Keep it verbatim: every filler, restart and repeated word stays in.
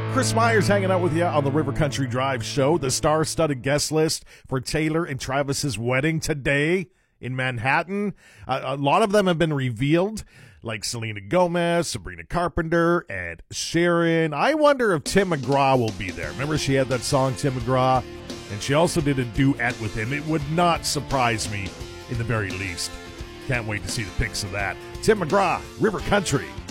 Chris Myers hanging out with you on the River Country Drive show. The star-studded guest list for Taylor and Travis's wedding today in Manhattan. Uh, a lot of them have been revealed, like Selena Gomez, Sabrina Carpenter, and Sharon. I wonder if Tim McGraw will be there. Remember she had that song, Tim McGraw? And she also did a duet with him. It would not surprise me in the very least. Can't wait to see the pics of that. Tim McGraw, River Country.